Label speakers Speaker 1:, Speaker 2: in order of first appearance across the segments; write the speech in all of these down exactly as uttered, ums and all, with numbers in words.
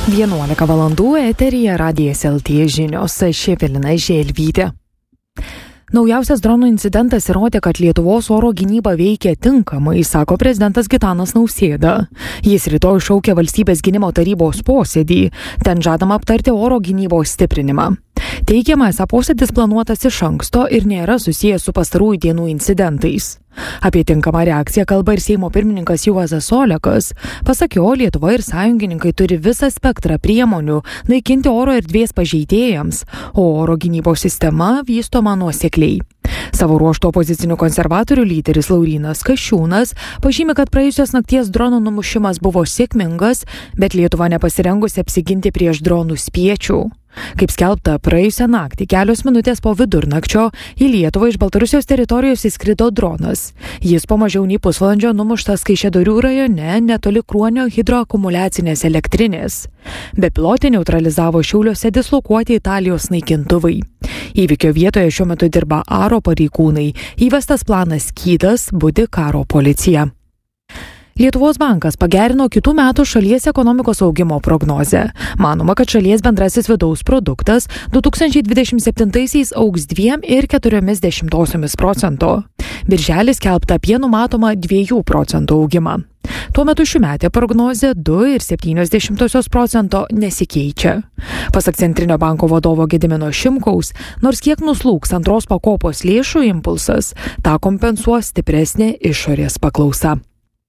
Speaker 1: vienuolika valandų eteryje Radijas L T žinios, aš Evelina Želvytė. Naujausias dronų incidentas įrodė, kad Lietuvos oro gynyba veikia tinkamai, sako prezidentas Gitanas Nausėda. Jis rytoj šaukia valstybės gynimo tarybos posėdį. Ten žadama aptarti oro gynybos stiprinimą. Teigiama, esą posėdis planuotas iš anksto ir nėra susijęs su pastarųjų dienų incidentais. Apie tinkamą reakciją kalba ir Seimo pirmininkas Juozas Olekas. Pasak jo, Lietuva ir sąjungininkai turi visą spektrą priemonių naikinti oro erdvės pažeidėjams, o oro gynybos sistema vystoma nuosekliai. Savo ruožto opozicinių konservatorių lyderis Laurynas Kasčiūnas pažymi, kad praėjusios nakties dronų numušimas buvo sėkmingas, bet Lietuva nepasirengusi apsiginti prieš dronų spiečių. Kaip skelbta, praėjusią naktį kelios minutės po vidurnakčio į Lietuvą iš Baltarusijos teritorijos įskrido dronas. Jis po mažiau nei pusvalandžio numuštas Kaišiadorių rajone netoli Kruonio hidroakumuliacinės elektrinės. Bepilotį neutralizavo Šiauliuose dislokuoti Italijos naikintuvai. Įvykio vietoje šiuo metu dirba aro pareigūnai. Įvestas planas Skydas, budi karo policija. Lietuvos bankas pagerino kitų metų šalies ekonomikos augimo prognozę. Manoma, kad šalies bendrasis vidaus produktas du tūkstančiai dvidešimt septintaisiais augs dviem ir keturiomis dešimtosiomis procento. Birželį skelbta apie numatomą dviejų procentų augimą. Tuo metu šiųmetė prognozė du ir septynios dešimtosios procento nesikeičia. Pasak Centrinio banko vadovo Gedimino Šimkaus, nors kiek nuslūgs antros pakopos lėšų impulsas, tą kompensuos stipresnė išorės paklausa.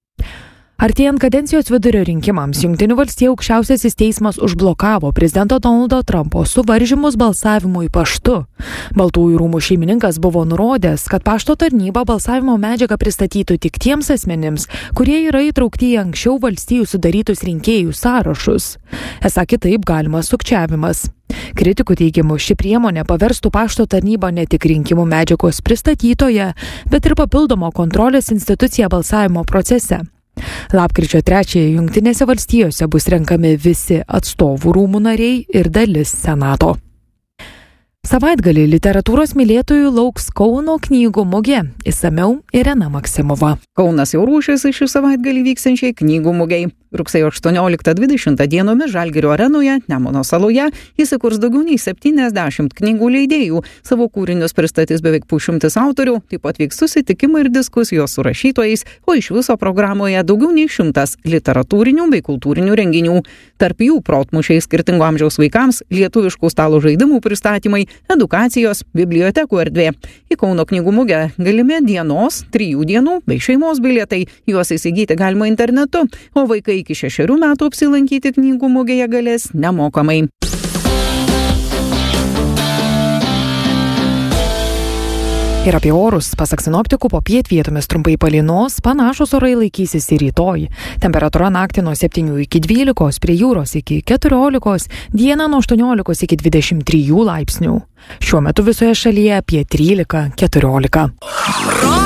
Speaker 1: Artėjant kadencijos vidurio rinkimams, Jungtinių valstijų aukščiausiasis teismas užblokavo prezidento Donaldo Trumpo suvaržymus balsavimui paštu. Baltųjų rūmų šeimininkas buvo nurodęs, kad pašto tarnyba balsavimo medžiagą pristatytų tik tiems asmenims, kurie yra įtraukti į anksčiau valstijų sudarytus rinkėjų sąrašus. Esą kitaip galimas sukčiavimas. Kritikų teigimu, ši priemonė paverstų pašto tarnybą ne tik rinkimų medžiagos pristatytoje, bet ir papildomo kontrolės instituciją balsavimo procese. Lapkričio trečiąją Jungtinėse valstijose bus renkami visi atstovų rūmų nariai ir dalis senato. Savaitgalį literatūros mylėtojų lauks Kauno knygų mugė. Išsamiau Irena Maksimova.
Speaker 2: Kaunas jau ruošiasi šį savaitgalį vyksiančiai knygų mugei. Rugsėjo aštuonioliktą dvidešimtą dienomis Žalgirio arenoje, Nemuno saloje, įsikurs daugiau nei septyniasdešimt knygų leidėjų. Savo kūrinius pristatys beveik pusšimtis autorių, taip pat vyks susitikimai ir diskusijos su rašytojais, o iš viso programoje daugiau nei šimtas literatūrinių bei kultūrinių renginių. Tarp jų protmūšiai skirtingo amžiaus vaikams, lietuviškų stalo žaidimų pristatymai, edukacijos, bibliotekų erdvė. Į Kauno knygų mugę galimi dienos, trijų dienų bei šeimos bilietai. Juos įsigyti galima internetu, o vaikai iki šešerių metų apsilankyti knygų mugėje galės nemokamai.
Speaker 1: Ir apie orus, pasak sinoptikų, popiet vietomis trumpai palynos, panašus orai laikysis ir rytoj. Temperatūra naktį nuo septynių iki dvylikos, prie jūros iki keturiolikos, dieną nuo aštuoniolikos iki dvidešimt trijų laipsnių. Šiuo metu visoje šalyje apie trylika keturiolika.